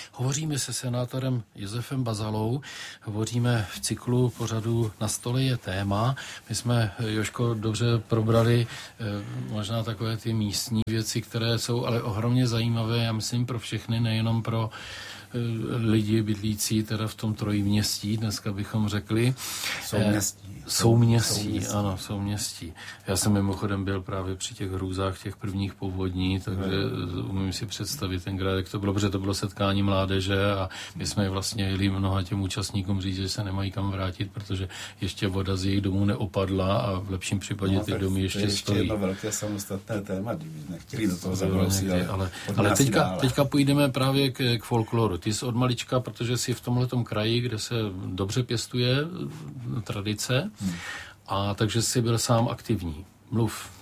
Hovoříme se senátorem Josefem Bazalou, hovoříme v cyklu pořadu Na stole je téma. My jsme, Jožko, dobře probrali možná takové ty místní věci, které jsou ale ohromně zajímavé, já myslím pro všechny, nejenom pro lidi bydlící teda v tom Trojměstí, dneska bychom řekli. Souměstí, ano, souměstí. Já jsem mimochodem byl právě při těch hrůzách těch prvních povodní, takže umím si představit tenkrát, jak to bylo, protože to bylo setkání mládeže a my jsme vlastně jeli mnoha těm účastníkům říct, že se nemají kam vrátit, protože ještě voda z jejich domů neopadla a v lepším případě ty domy ještě stojí. To je jedno velké samostatné téma, kdyby nechtěli do toho zabrousit. Ale teďka půjdeme právě k folkloru. Ty jsi od malička, protože jsi v tomhletom kraji, kde se dobře pěstuje tradice, a takže jsi byl sám aktivní. Mluv.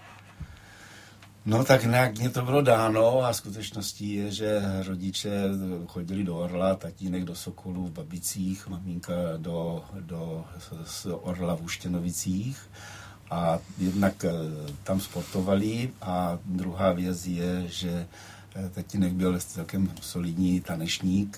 No tak nějak mě to bylo dáno a skutečností je, že rodiče chodili do Orla, tatínek do Sokolů v Babicích, maminka do Orla v Uštěnovicích a jednak tam sportovali a druhá věc je, že tatínek byl celkem solidní tanečník,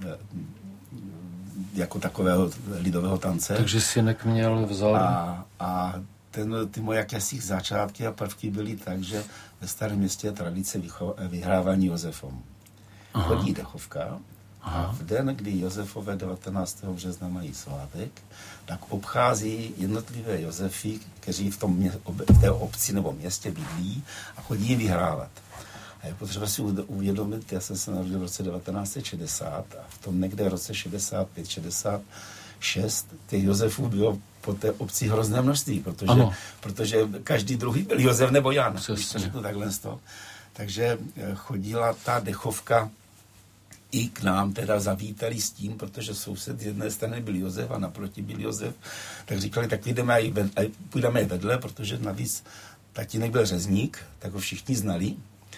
jako takového lidového tance. Takže synek měl vzor. A ty moje jakési začátky a prvky byly tak, že ve Starém Městě je tradice vyhrávání Josefom. Chodí dechovka a v den, kdy Josefové 19. března mají svátek, tak obchází jednotlivé Josefy, kteří v té obci nebo městě bydlí a chodí jim vyhrávat. A je potřeba si uvědomit, já jsem se narodil v roce 1960 a v tom někde v roce 65-66 těch Josefů bylo po té obci hrozné množství, protože každý druhý byl Josef nebo Jan, když to řeknu takhle z toho. Takže chodila ta dechovka i k nám, teda zavítali s tím, protože soused z jedné strany byl Josef a naproti byl Josef, tak říkali, tak půjdeme vedle, protože navíc tatínek byl řezník, tak ho všichni znali.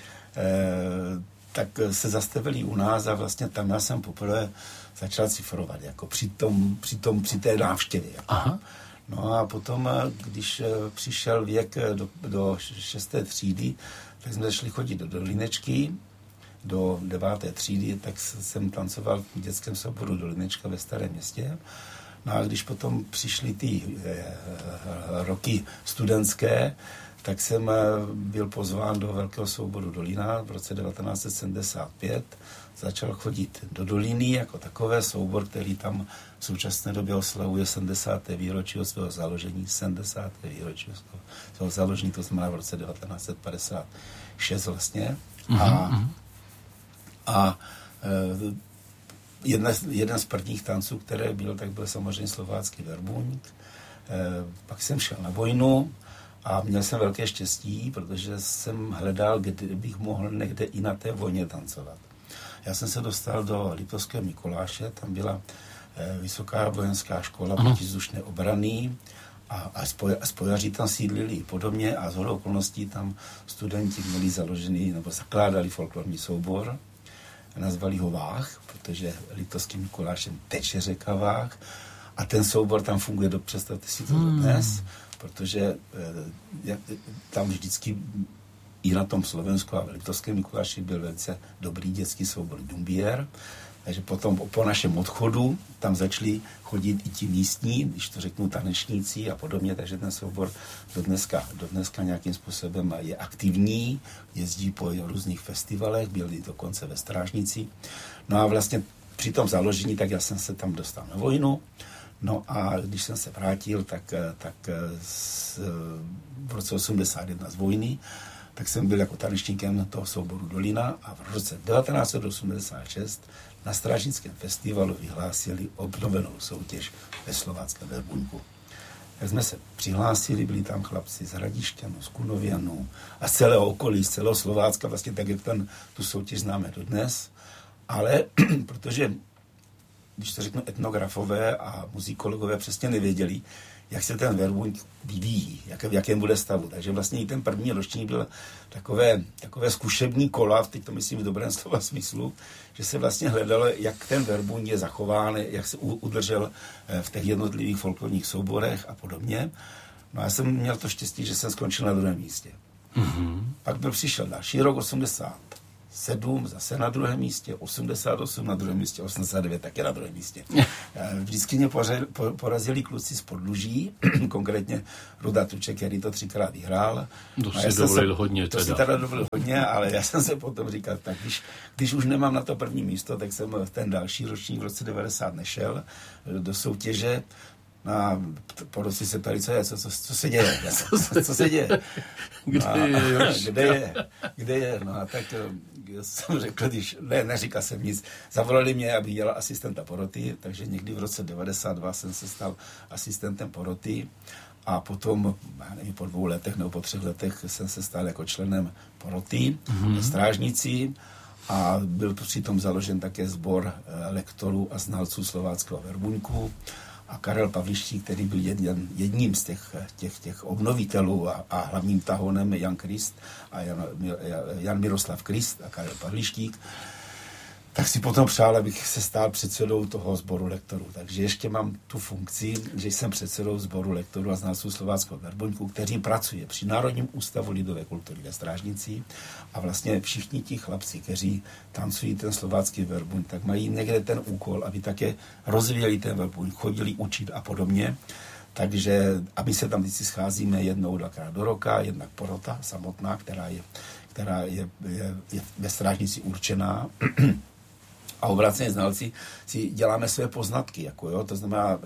Tak se zastavili u nás a vlastně tam já jsem poprvé začal cifrovat, jako při té návštěvě. Jako. No a potom, když přišel věk do 6. třídy, tak jsme začali chodit do Dolinečky, do 9. třídy, tak jsem tancoval v dětském souboru Dolinečka ve Starém Městě. No a když potom přišly ty roky studentské, tak jsem byl pozván do velkého souboru Dolina v roce 1975. Začal chodit do Doliny jako takové soubor, který tam v současné době oslavuje 70. výročí od svého založení. 70. výročí od svého založení, to znamená v roce 1956 vlastně. A jeden z prvních tanců, které byl, tak byl samozřejmě slovácký verbuňk. Pak jsem šel na vojnu, a měl jsem velké štěstí, protože jsem hledal, kde bych mohl někde i na té vojně tancovat. Já jsem se dostal do Liptovského Mikuláše, tam byla vysoká vojenská škola protivzdušné obrany a spojaři tam sídlili podobně a shodou okolností tam studenti měli založený nebo zakládali folklorní soubor. Nazvali ho Vách, protože Liptovským Mikulášem teče řeka Vách a ten soubor tam funguje představte si to dnes, protože tam vždycky i na tom Slovensku a v Liptovském Mikuláši byl velice dobrý dětský soubor Dumbier, takže potom po našem odchodu tam začali chodit i ti místní, když to řeknu tanečníci a podobně, takže ten soubor do dneska nějakým způsobem je aktivní, jezdí po různých festivalech, byl i dokonce ve Strážnici. No a vlastně při tom založení, tak já jsem se tam dostal na vojnu. No a když jsem se vrátil, tak v roce 81 z vojny, tak jsem byl jako tanečníkem toho souboru Dolina a v roce 1986 na Strážnickém festivalu vyhlásili obnovenou soutěž ve slováckém verbuňku. Tak jsme se přihlásili, byli tam chlapci z Hradišťanu, z Kunovianu a z celého okolí, z celého Slovácka, vlastně tak, jak tu soutěž známe dodnes, ale protože když to řeknu, etnografové a muzikologové přesně nevěděli, jak se ten verbuňk vyvíjí, v jakém bude stavu. Takže vlastně i ten první ročník byl takové zkušební kola, teď to myslím v dobrém slova smyslu, že se vlastně hledalo, jak ten verbuňk je zachován, jak se udržel v těch jednotlivých folklorních souborech a podobně. No a já jsem měl to štěstí, že jsem skončil na druhém místě. Pak přišel další rok 87, 7 zase na druhém místě, 88 na druhém místě, 89 také na druhém místě. Vždycky mě porazili kluci z Podluží, konkrétně Ruda Tuček, který to 3krát vyhrál. To si dovolil hodně. To si teda dovolil hodně, ale já jsem se potom říkal, tak když už nemám na to první místo, tak jsem v ten další ročník v roce 90 nešel do soutěže. A poroci se ptali, co se děje? Co se děje? Kde je? No a tak jsem řekl, neříkal jsem nic. Zavolali mě, abych dělal asistenta poroty, takže někdy v roce 92 jsem se stal asistentem poroty a potom, já nevím, po 2 letech nebo po 3 letech jsem se stal jako členem poroty, strážnicí a byl přitom založen také sbor lektorů a znalců slováckého verbuňku. A Karel Pavlištík, který byl jedním z těch obnovitelů a hlavním tahonem Jan Krist a Jan Miroslav Krist a Karel Pavlištík, tak si potom přál, abych se stál předsedou toho sboru lektorů. Takže ještě mám tu funkci, že jsem předsedou sboru lektorů a znalců slováckého verbuňku, který pracuje při Národním ústavu lidové kultury ve Strážnici a vlastně všichni ti chlapci, kteří tancují ten slovácký verbuň, tak mají někde ten úkol, aby také rozvíjeli ten verbuň, chodili učit a podobně. Takže, aby se tam vždycky scházíme 1-2krát do roka, jednak porota samotná, která je ve Strážnici určená, a obráceně znalci si děláme své poznatky, jako jo, to znamená,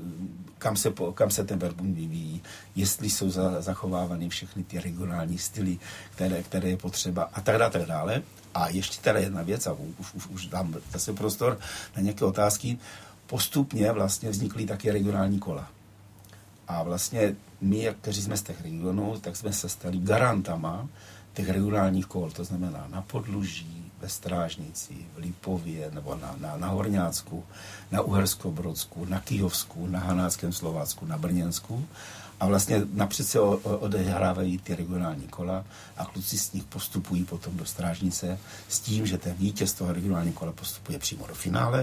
kam se ten verbuň vyvíjí, jestli jsou zachovávány všechny ty regionální styly, které je potřeba a tak dále. A ještě teda jedna věc, a už dám zase prostor na nějaké otázky, postupně vlastně vznikly také regionální kola. A vlastně my, kteří jsme z těch regionů, tak jsme se stali garantama těch regionálních kol, to znamená na Podluží, ve Strážnici, v Lipově, nebo na Horňácku, na Uherskobrodsku, na Kyjovsku, na Hanáckém Slovácku, na Brněnsku. A vlastně napřed se odehrávají ty regionální kola a kluci z nich postupují potom do Strážnice s tím, že ten vítěz toho regionálního kola postupuje přímo do finále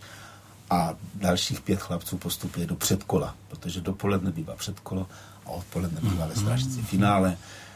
a dalších 5 chlapců postupuje do předkola, protože dopoledne bývá předkolo a odpoledne bývá ve Strážnici finále,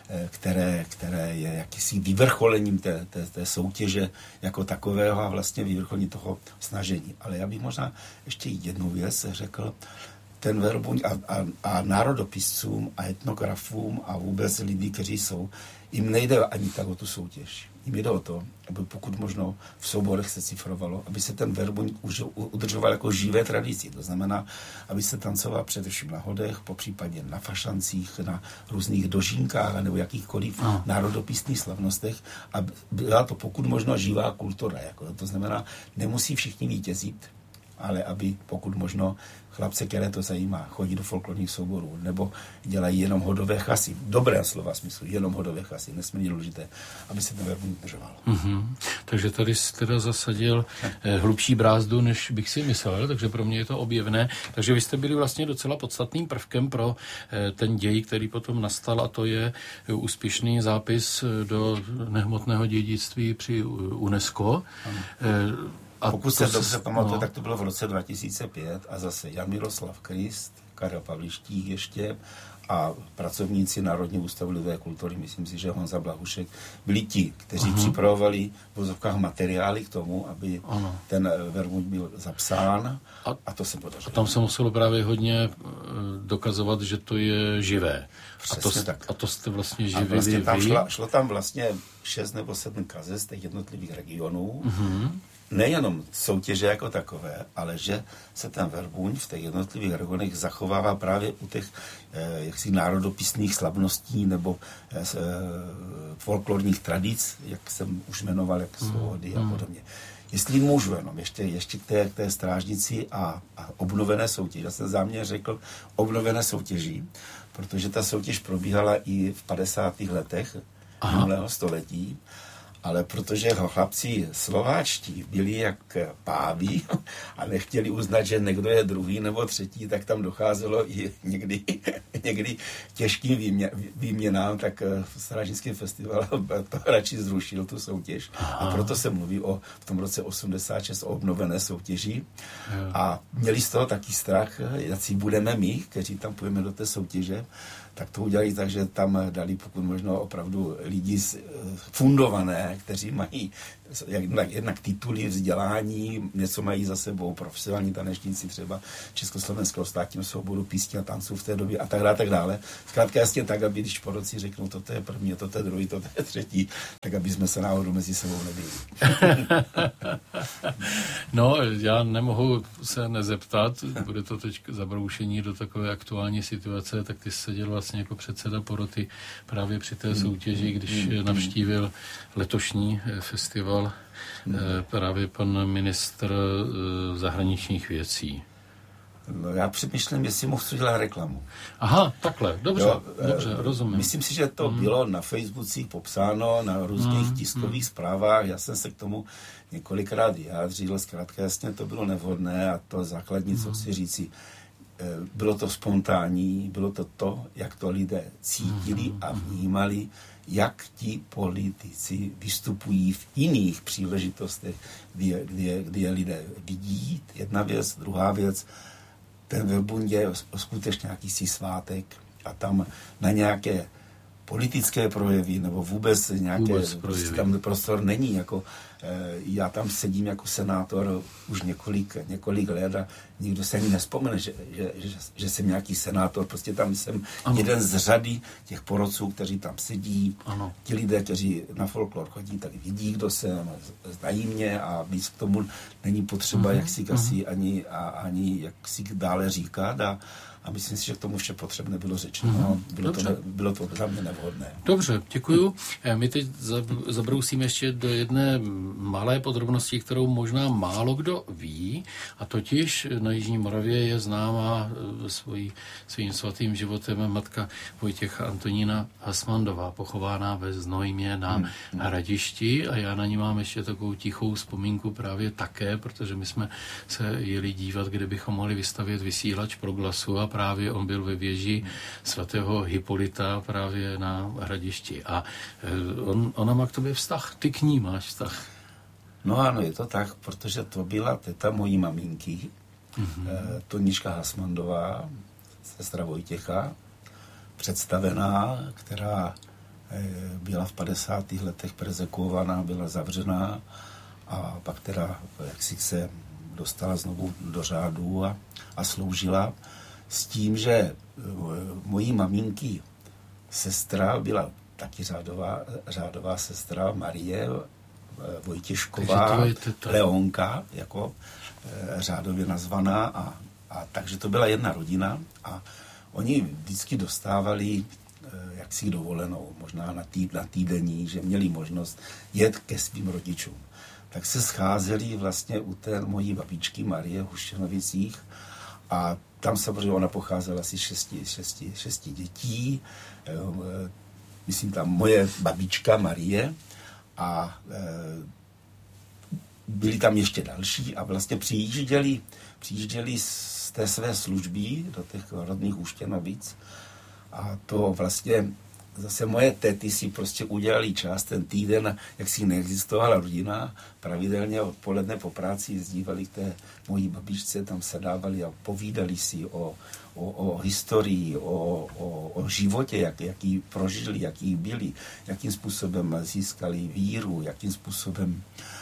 které je jakýsi vyvrcholením té soutěže jako takového a vlastně vyvrcholení toho snažení. Ale já bych možná ještě jednu věc řekl, ten verbuň a národopiscům a etnografům a vůbec lidí, kteří jsou, jim nejde ani tak o tu soutěž. Jim jde o to, aby pokud možno v souborech se cifrovalo, aby se ten verbuň udržoval jako živé tradici. To znamená, aby se tancoval především na hodech, popřípadě na fašancích, na různých dožinkách nebo jakýchkoliv národopisných slavnostech. A byla to pokud možno živá kultura. Jako, to znamená, nemusí všichni vítězit, ale aby pokud možno chlapce, které to zajímá, chodí do folklorních souborů, nebo dělají jenom hodové chasy. Dobré slova smyslu, jenom hodové chasy, nesmírně důležité, aby se ten verbuň udržoval. Takže tady jsi teda zasadil hlubší brázdu, než bych si myslel, takže pro mě je to objevné. Takže vy jste byli vlastně docela podstatným prvkem pro ten děj, který potom nastal, a to je úspěšný zápis do nehmotného dědictví při UNESCO. A pokud se dobře pamatuju, tak to bylo v roce 2005 a zase Jan Miroslav Krist, Karel Pavlištík ještě a pracovníci Národního ústavu lidové kultury, myslím si, že Honza Blahušek, byli ti, kteří připravovali v vozovkách materiály k tomu, aby ten verbuň byl zapsán a to se podařilo. A tam se muselo právě hodně dokazovat, že to je živé. A to jste vlastně živili vlastně šlo tam vlastně 6 nebo 7 kaze z těch jednotlivých regionů. Nejenom soutěže jako takové, ale že se ten verbuň v těch jednotlivých regionech zachovává právě u těch jaksi národopisných slavností nebo folklorních tradic, jak jsem už jmenoval, jak jsou hody a podobně. Jestli můžu jenom ještě k té Strážnici a obnovené soutěži. Já jsem záměrně řekl obnovené soutěží, protože ta soutěž probíhala i v 50. letech minulého století. Ale protože chlapci slováčtí byli jak páví a nechtěli uznat, že někdo je druhý nebo třetí, tak tam docházelo i někdy těžkým výměnám, tak Strážnický festival to radši zrušil tu soutěž. A proto se mluví v tom roce 86 o obnovené soutěži. A měli z toho taky strach, jací budeme my, kteří tam půjdeme do té soutěže. tak to udělali tak, že tam dali pokud možno opravdu lidi fundované, kteří mají jednak tituly, vzdělání, něco mají za sebou, profesionální tanečníci třeba Československého státního souboru písní a tanců v té době a tak dále. Zkrátka jasně tak, aby když poroci řeknou, toto je první, toto je druhý, toto je třetí, tak aby jsme se náhodou mezi sebou nebyli. No, já nemohu se nezeptat, bude to teď zabroušení do takové aktuální situace, tak ty jsi seděl vlastně jako předseda poroty právě při té soutěži, když navštívil letošní festival právě pan ministr zahraničních věcí. No, já přemýšlím, jestli mu chci dělat reklamu. Aha, takhle, dobře, dobře, rozumím. Myslím si, že to bylo na Facebookích popsáno, na různých tiskových zprávách, já jsem se k tomu několikrát vyjádřil, zkrátka jasně to bylo nevhodné a to základní, co chci říci, bylo to spontánní, bylo to, jak to lidé cítili a vnímali, jak ti politici vystupují v jiných příležitostech, kdy je lidé vidí, jedna věc, druhá věc, ten Verbund je skutečně jakýsi svátek a tam na nějaké politické projevy nebo vůbec nějaké tam prostor není. Jako, já tam sedím jako senátor už několik let a nikdo se ani nespomene, že jsem nějaký senátor. Prostě tam jsem jeden z řady těch porodců, kteří tam sedí. Ano. Ti lidé, kteří na folklor chodí, tak vidí, kdo jsem, znají mě a víc k tomu není potřeba ani jak si dále říkat a myslím si, že k tomu vše potřebné bylo řečeno. Bylo to za mě nevhodné. Dobře, děkuju. My teď zabrousíme ještě do jedné malé podrobnosti, kterou možná málo kdo ví, a totiž na Jižní Moravě je známá svým svatým životem matka Vojtěcha Antonína Hasmandová, pochována ve Znojmě na Hradišti, a já na ní mám ještě takovou tichou vzpomínku právě také, protože my jsme se jeli dívat, kde bychom mohli vystavět vysílač pro Glasu, a právě on byl ve věži svatého Hippolyta právě na Hradišti. A ona má k tobě vztah, ty k ní máš vztah. No ano, je to tak, protože to byla teta mojí maminky, Tonička Hasmandová, sestra Vojtěcha, představená, která byla v 50. letech perzekuovaná, byla zavřená a pak teda jaksi se dostala znovu do řádu a sloužila s tím, že mojí maminky sestra byla taky řádová sestra Marie Vojtěšková, Leonka, jako řádově nazvaná a takže to byla jedna rodina a oni vždycky dostávali jaksi dovolenou, možná na týdenní, že měli možnost jet ke svým rodičům. Tak se scházeli vlastně u té mojí babičky Marie v Huštěnovicích a tam samozřejmě ona pocházela asi šesti dětí, myslím tam moje babička Marie a byli tam ještě další a vlastně přijížděli z té své služby do těch rodných Huštěnovic a to vlastně zase moje tety si prostě udělali čas, ten týden, jak si neexistovala rodina, pravidelně odpoledne po práci jezdívali k té mojí babičce, tam sedávali a povídali si o historii, o životě, jaký prožili, jaký byli, jakým způsobem získali víru, jakým způsobem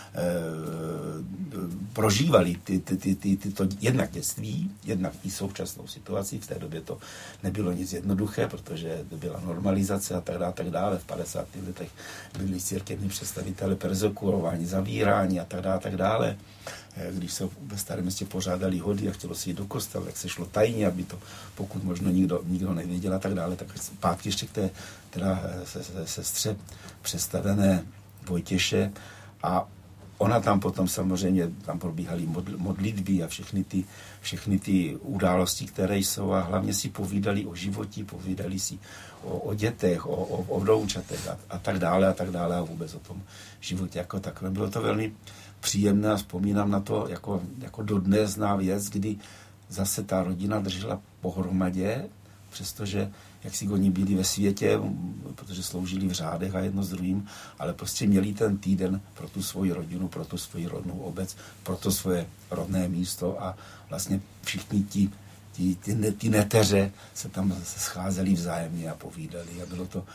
prožívali tyto jednak dětství, jednak i současnou situaci. V té době to nebylo nic jednoduché, protože byla normalizace a tak dále. V 50. letech byli církevní představitelé perzekuováni, zavíráni a tak dále. Když se ve Starém Městě pořádali hody a chtělo se jít do kostela, tak se šlo tajně, aby to pokud možno nikdo nevěděl a tak dále. Tak zpátky ještě k té sestře představené Vojtěše a ona tam potom samozřejmě, tam probíhaly modlitby a všechny ty události, které jsou a hlavně si povídali o životě, povídali si o dětech, o vnoučatech a tak dále a vůbec o tom životě jako takovém. Bylo to velmi příjemné a vzpomínám na to jako dodnes na věc, kdy zase ta rodina držela pohromadě, přestože jak si oni byli ve světě, protože sloužili v řádech a jedno s druhým, ale prostě měli ten týden pro tu svoji rodinu, pro tu svoji rodnou obec, pro to svoje rodné místo a vlastně všichni ti ty neteře se tam scházely vzájemně a povídali. A bylo to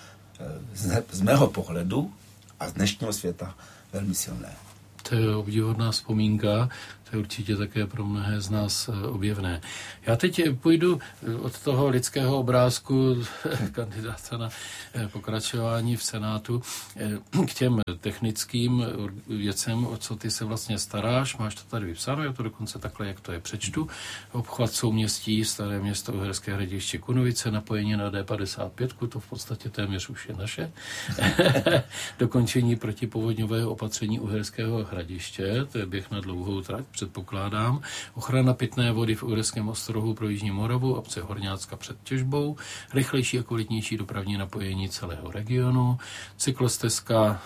z mého pohledu a z dnešního světa velmi silné. To je obdivuhodná vzpomínka, to je určitě také pro mnohé z nás objevné. Já teď půjdu od toho lidského obrázku kandidáta na pokračování v Senátu k těm technickým věcem, o co ty se vlastně staráš. Máš to tady vypsáno, je to dokonce takhle, jak to je, přečtu. Obchvat souměstí Staré Město Uherské Hradiště Kunovice, napojení na D55, to v podstatě téměř už je naše. Dokončení protipovodňového opatření Uherského Hradiště, to je běh na dlouhou trať, předpokládám. Ochrana pitné vody v Uherském Ostrohu pro Jižní Moravu, obce Horňácka před těžbou, rychlejší a kvalitnější dopravní napojení celého regionu, cyklostezka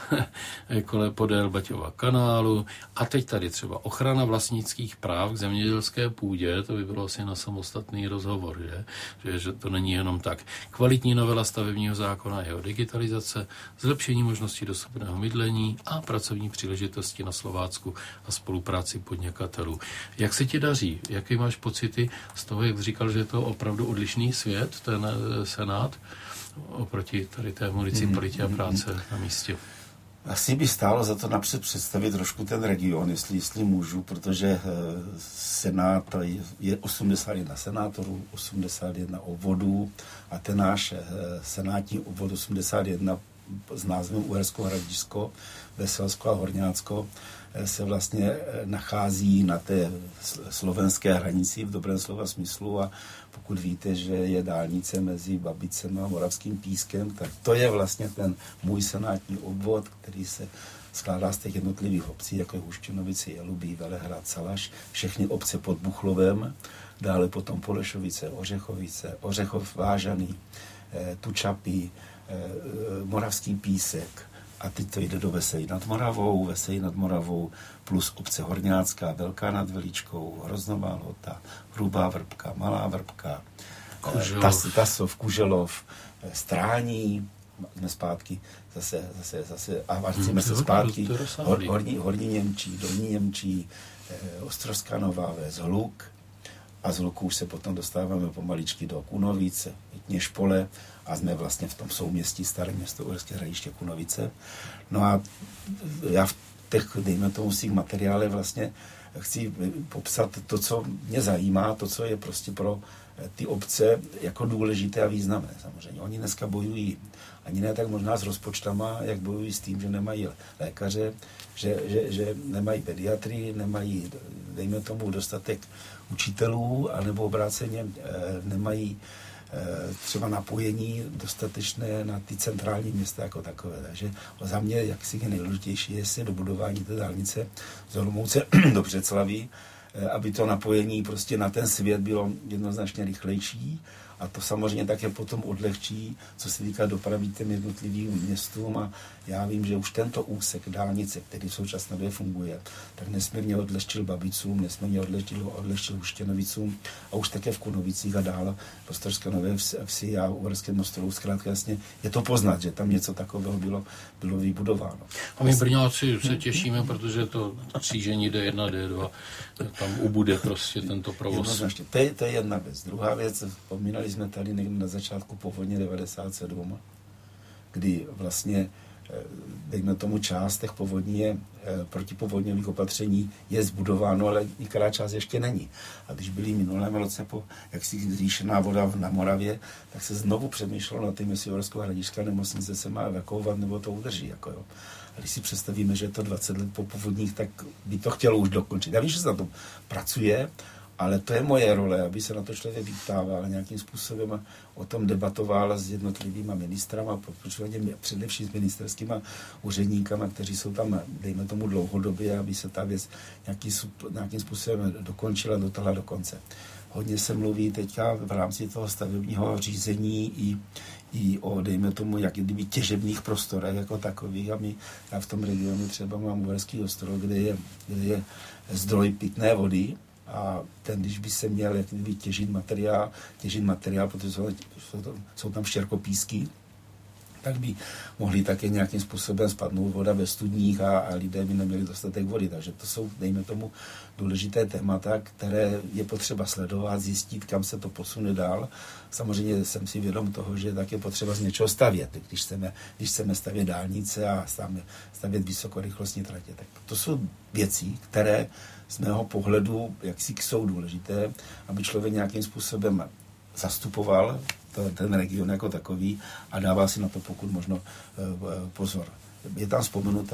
podél Baťova kanálu a teď tady třeba ochrana vlastnických práv k zemědělské půdě, to by bylo asi na samostatný rozhovor, že to není jenom tak. Kvalitní novela stavebního zákona a jeho digitalizace, zlepšení možností dostupného bydlení a pracovní příležitosti na Slovácku a spolupráci podnikatelů. Jak se ti daří? Jaké máš pocity z toho, jak říkal, že je to opravdu odlišný svět, ten Senát, oproti tady té municipalitě a práce na místě? Asi by stálo za to napřed představit trošku ten region, jestli můžu, protože Senát je 81 senátorů, 81 obvodů a ten náš senátní obvod 81 s názvem Uhersko Hradisko, Veselsko a Horňácko se vlastně nachází na té slovenské hranici v dobrém slova smyslu a pokud víte, že je dálnice mezi Babicem a Moravským Pískem, tak to je vlastně ten můj senátní obvod, který se skládá z těch jednotlivých obcí, jako je Huštěnovice, Jelubí, Velehrad, Salaš, všechny obce pod Buchlovem, dále potom Polešovice, Ořechovice, Ořechov, Vážaný, Tučapí, Moravský Písek a teď to jde do Veselí nad Moravou plus obce Horňácká, Velká nad Veličkou, Hroznová Lhota, Hrubá Vrbka, Malá Vrbka, Tasov, Kuželov, Strání, jsme zpátky zase a vracíme se zpátky, Horní Němčí, Dolní Němčí, Ostrovská Nová Ves, Hluk a z Hluku už se potom dostáváme pomaličky do Kunovice, Kněžpole a jsme vlastně v tom souměstí Staré Město Uherské Hradiště Kunovice. No a já v těch, dejme tomu, svých materiálech vlastně chci popsat to, co mě zajímá, to, co je prostě pro ty obce jako důležité a významné. Samozřejmě oni dneska bojují ani ne tak možná s rozpočtama, jak bojují s tím, že nemají lékaře, že nemají pediatry, nemají, dejme tomu, dostatek učitelů, anebo obráceně nemají třeba napojení dostatečné na ty centrální města jako takové. Takže za mě, jak si je nejdůležitější, je dobudování té dálnice z Olomouce do Břeclavi, aby to napojení prostě na ten svět bylo jednoznačně rychlejší a to samozřejmě také potom odlehčí, co se týká dopravy těm jednotlivým městům a já vím, že už tento úsek dálnice, který v současné době funguje, tak nesmírně odlehčil Babicům, nesmírně odlehčil Huštěnovicům a už také v Kunovicích a dál v Ostrožské Nové Vsi a Uherském Ostrohu. Zkrátka jasně je to poznat, že tam něco takového bylo vybudováno. A my Brňáci se těšíme, protože to křížení D1, D2, tam ubude prostě tento provoz. Jednoznačně. To je jedna věc. Druhá věc, vzpomínali jsme tady někdy na začátku povodně 97, kdy vlastně, dejme tomu, část těch povodní je, protipovodňových opatření je zbudováno, ale některá část ještě není. A když byly minulém roce jaksi zvýšená voda na Moravě, tak se znovu přemýšlelo na tím, jestli Uherská Hradišťská nemocnice se má evakuovat nebo to udrží. Jako jo. A když si představíme, že je to 20 let po povodních, tak by to chtělo už dokončit. Já vím, že se na tom pracuje, ale to je moje role, aby se na to člověk vyptával, nějakým způsobem o tom debatoval s jednotlivými ministrama, především s ministerskými úředníkama, kteří jsou tam, dejme tomu, dlouhodobě, aby se ta věc nějakým způsobem dokončila, dotáhla do konce. Hodně se mluví teďka v rámci toho stavebního řízení i o, dejme tomu, jak kdyby těžebných prostorech jako takových. A já v tom regionu třeba mám Uherský Ostrov, kde je zdroj pitné vody, a ten, když by se měl jak kdyby těžit materiál, protože jsou tam štěrkopísky, tak by mohli také nějakým způsobem spadnout voda ve studních a lidé by neměli dostatek vody. Takže to jsou, dejme tomu, důležité témata, které je potřeba sledovat, zjistit, kam se to posune dál. Samozřejmě jsem si vědom toho, že tak je potřeba z něčeho stavět. Když chceme stavět dálnice a stavět vysokorychlostní tratě. Tak to jsou věci, které z mého pohledu jaksi jsou důležité, aby člověk nějakým způsobem zastupoval ten region jako takový a dával si na to pokud možno pozor. Je tam vzpomenuta